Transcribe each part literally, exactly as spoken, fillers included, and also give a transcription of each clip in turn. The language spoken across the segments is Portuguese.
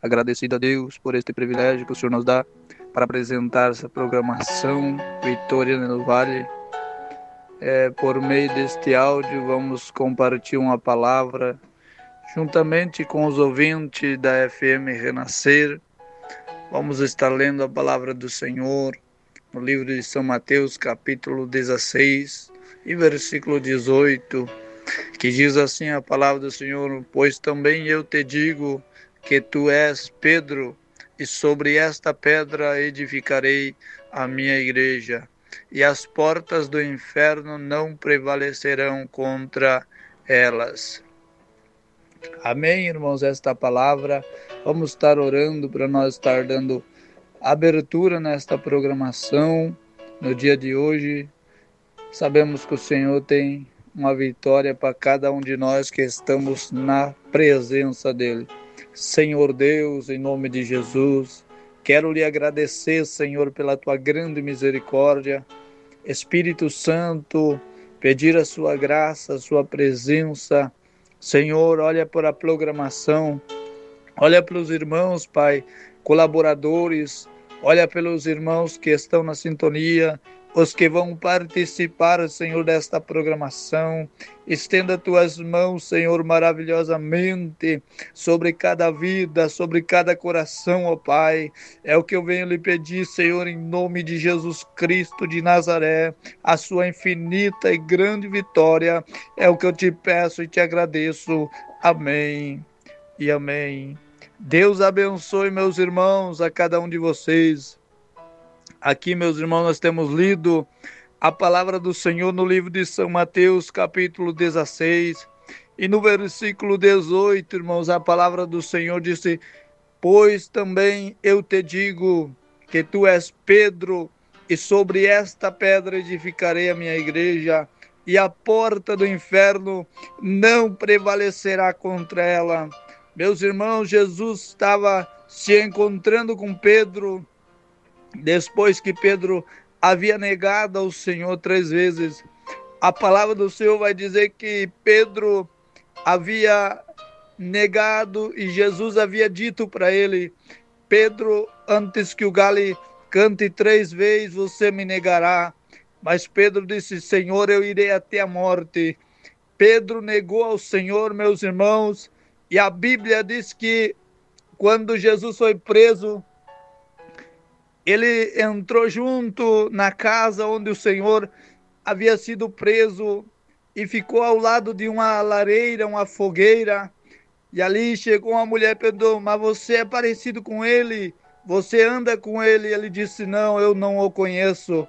agradecido a Deus por este privilégio que o Senhor nos dá para apresentar essa programação Vitória no Vale. É, por meio deste áudio, vamos compartilhar uma palavra juntamente com os ouvintes da F M Renascer. Vamos estar lendo a palavra do Senhor no livro de São Mateus, capítulo dezesseis e versículo dezoito, que diz assim a palavra do Senhor: pois também eu te digo que tu és Pedro, e sobre esta pedra edificarei a minha igreja, e as portas do inferno não prevalecerão contra elas. Amém, irmãos, esta palavra. Vamos estar orando para nós estar dando abertura nesta programação no dia de hoje. Sabemos que o Senhor tem uma vitória para cada um de nós que estamos na presença dele. Senhor Deus, em nome de Jesus, quero lhe agradecer, Senhor, pela tua grande misericórdia. Espírito Santo, pedir a sua graça, a sua presença. Senhor, olha para a programação, olha para os irmãos, Pai, colaboradores, olha pelos irmãos que estão na sintonia, os que vão participar, Senhor, desta programação. Estenda tuas mãos, Senhor, maravilhosamente sobre cada vida, sobre cada coração, ó Pai. É o que eu venho lhe pedir, Senhor, em nome de Jesus Cristo de Nazaré, a sua infinita e grande vitória. É o que eu te peço e te agradeço. Amém e amém. Deus abençoe, meus irmãos, a cada um de vocês. Aqui, meus irmãos, nós temos lido a palavra do Senhor no livro de São Mateus, capítulo dezesseis, e no versículo dezoito, irmãos, a palavra do Senhor disse: pois também eu te digo que tu és Pedro, e sobre esta pedra edificarei a minha igreja, e a porta do inferno não prevalecerá contra ela. Meus irmãos, Jesus estava se encontrando com Pedro, depois que Pedro havia negado ao Senhor três vezes. A palavra do Senhor vai dizer que Pedro havia negado e Jesus havia dito para ele: Pedro, antes que o galo cante três vezes, você me negará. Mas Pedro disse: Senhor, eu irei até a morte. Pedro negou ao Senhor, meus irmãos, e a Bíblia diz que quando Jesus foi preso, ele entrou junto na casa onde o Senhor havia sido preso e ficou ao lado de uma lareira, uma fogueira. E ali chegou uma mulher e perguntou: mas você é parecido com ele? Você anda com ele? E ele disse: não, eu não o conheço.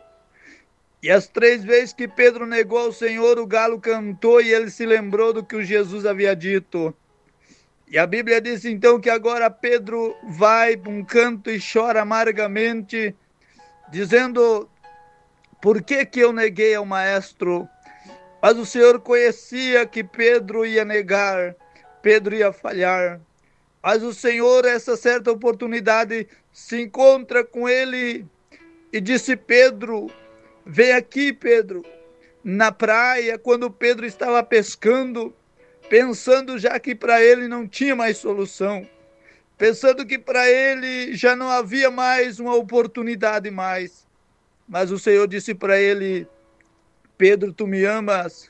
E as três vezes que Pedro negou ao Senhor, o galo cantou e ele se lembrou do que o Jesus havia dito. E a Bíblia diz então que agora Pedro vai para um canto e chora amargamente, dizendo: por que que eu neguei ao maestro? Mas o Senhor conhecia que Pedro ia negar, Pedro ia falhar. Mas o Senhor, essa certa oportunidade, se encontra com ele e disse: Pedro, vem aqui, Pedro. Na praia, quando Pedro estava pescando, pensando já que para ele não tinha mais solução, pensando que para ele já não havia mais uma oportunidade mais. Mas o Senhor disse para ele: Pedro, tu me amas?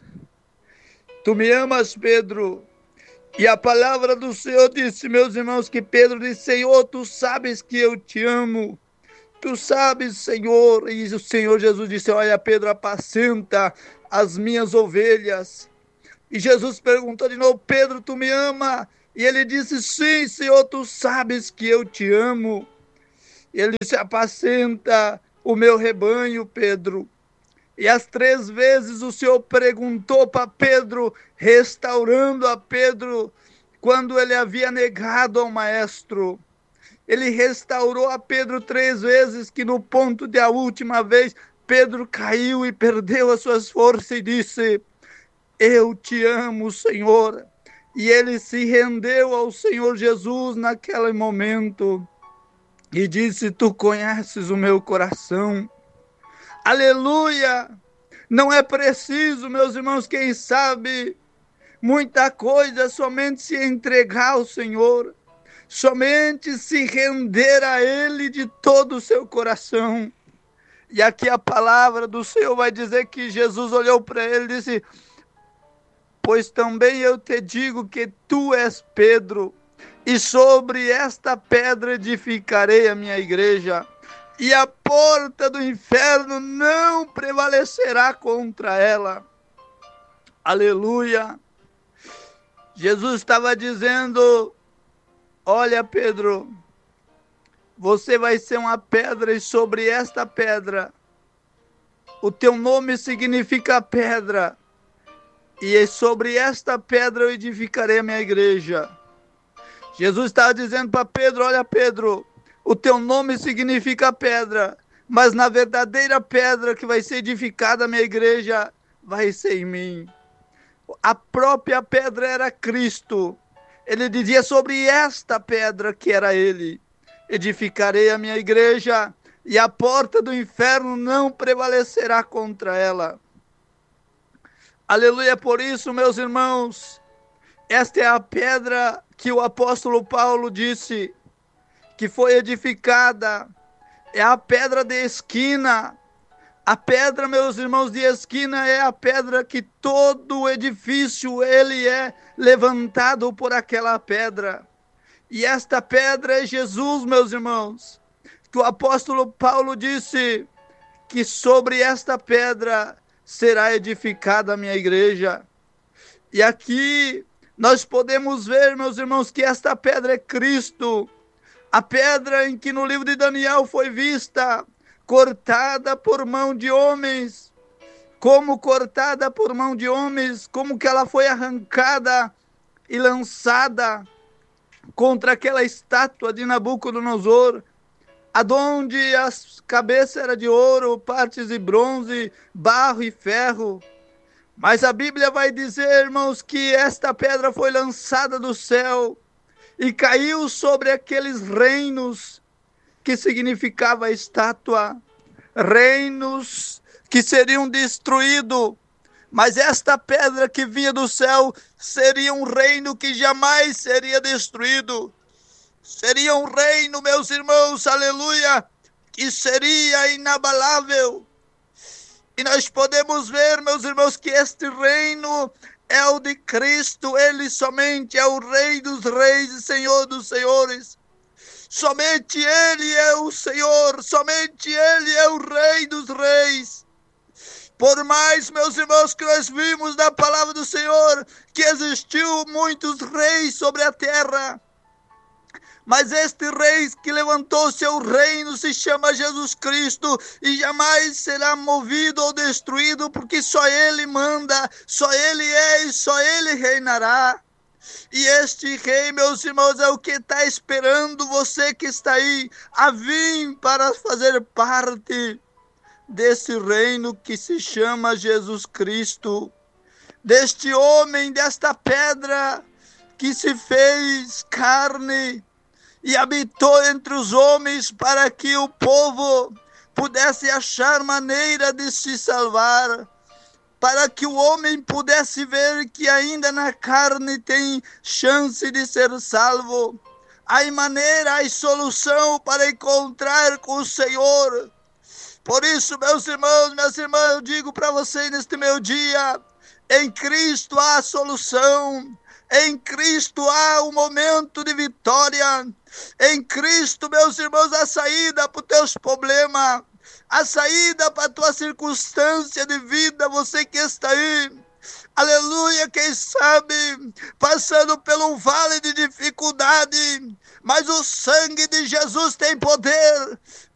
Tu me amas, Pedro? E a palavra do Senhor disse, meus irmãos, que Pedro disse: Senhor, tu sabes que eu te amo. Tu sabes, Senhor. E o Senhor Jesus disse: olha, Pedro, apacenta as minhas ovelhas. E Jesus perguntou de novo: Pedro, tu me ama? E ele disse: sim, Senhor, tu sabes que eu te amo. E ele disse: apacenta o meu rebanho, Pedro. E as três vezes o Senhor perguntou para Pedro, restaurando a Pedro, quando ele havia negado ao maestro. Ele restaurou a Pedro três vezes, que no ponto da última vez, Pedro caiu e perdeu as suas forças e disse: eu te amo, Senhor. E ele se rendeu ao Senhor Jesus naquele momento e disse: tu conheces o meu coração. Aleluia! Não é preciso, meus irmãos, quem sabe, muita coisa, somente se entregar ao Senhor. somente se render a Ele de todo o seu coração. E aqui a palavra do Senhor vai dizer que Jesus olhou para ele e disse: pois também eu te digo que tu és Pedro, e sobre esta pedra edificarei a minha igreja, e a porta do inferno não prevalecerá contra ela. Aleluia! Jesus estava dizendo: olha, Pedro, você vai ser uma pedra, e sobre esta pedra, o teu nome significa pedra, e sobre esta pedra eu edificarei a minha igreja. Jesus estava dizendo para Pedro: olha, Pedro, o teu nome significa pedra, mas na verdadeira pedra que vai ser edificada a minha igreja vai ser em mim. A própria pedra era Cristo. Ele dizia: sobre esta pedra que era ele, edificarei a minha igreja, e a porta do inferno não prevalecerá contra ela. Aleluia! Por isso, meus irmãos, esta é a pedra que o apóstolo Paulo disse que foi edificada, é a pedra de esquina. A pedra, meus irmãos, de esquina é a pedra que todo o edifício ele é levantado por aquela pedra. E esta pedra é Jesus, meus irmãos, que o apóstolo Paulo disse que sobre esta pedra será edificada a minha igreja. E aqui nós podemos ver, meus irmãos, que esta pedra é Cristo, a pedra em que no livro de Daniel foi vista, cortada por mão de homens. Como cortada por mão de homens, como que ela foi arrancada e lançada contra aquela estátua de Nabucodonosor, aonde as cabeças eram de ouro, partes de bronze, barro e ferro. Mas a Bíblia vai dizer, irmãos, que esta pedra foi lançada do céu e caiu sobre aqueles reinos que significava a estátua, reinos que seriam destruídos. Mas esta pedra que vinha do céu seria um reino que jamais seria destruído. Seria um reino, meus irmãos, aleluia, que seria inabalável. E nós podemos ver, meus irmãos, que este reino é o de Cristo. Ele somente é o Rei dos reis e Senhor dos senhores. Somente Ele é o Senhor, somente Ele é o Rei dos reis. Por mais, meus irmãos, que nós vimos na palavra do Senhor que existiu muitos reis sobre a terra, mas este rei que levantou seu reino se chama Jesus Cristo e jamais será movido ou destruído, porque só Ele manda, só Ele é e só Ele reinará. E este rei, meus irmãos, é o que está esperando você que está aí a vir para fazer parte desse reino que se chama Jesus Cristo, deste homem, desta pedra que se fez carne e habitou entre os homens para que o povo pudesse achar maneira de se salvar, para que o homem pudesse ver que ainda na carne tem chance de ser salvo. Há maneira, há solução para encontrar com o Senhor. Por isso, meus irmãos, minhas irmãs, eu digo para vocês neste meu dia, em Cristo há solução, em Cristo há um momento de vitória, em Cristo, meus irmãos, a saída para os teus problemas, a saída para a tua circunstância de vida, você que está aí, aleluia, quem sabe, passando pelo vale de dificuldade, mas o sangue de Jesus tem poder